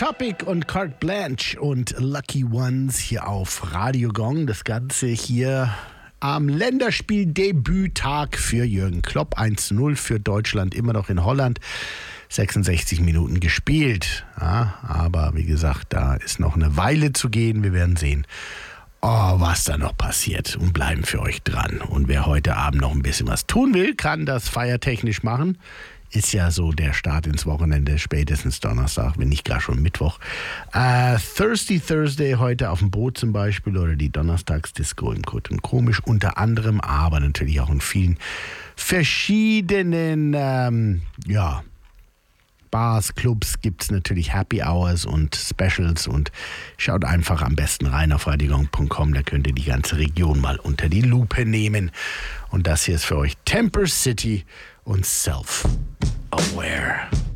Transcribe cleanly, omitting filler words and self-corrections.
Topic und Carte Blanche und Lucky Ones hier auf Radio Gong. Das Ganze hier am Länderspieldebüttag für Jürgen Klopp. 1:0 für Deutschland, immer noch in Holland. 66 Minuten gespielt. Ja, aber wie gesagt, da ist noch eine Weile zu gehen. Wir werden sehen, was da noch passiert, und bleiben für euch dran. Und wer heute Abend noch ein bisschen was tun will, kann das feiertechnisch machen. Ist ja so der Start ins Wochenende, spätestens Donnerstag, wenn nicht gar schon Mittwoch. Thirsty Thursday heute auf dem Boot zum Beispiel, oder die Donnerstagsdisco im Kurt und Komisch unter anderem, aber natürlich auch in vielen verschiedenen Bars, Clubs gibt es natürlich Happy Hours und Specials, und schaut einfach am besten rein auf radiogong.com, da könnt ihr die ganze Region mal unter die Lupe nehmen. Und das hier ist für euch Temper City und Self-Aware.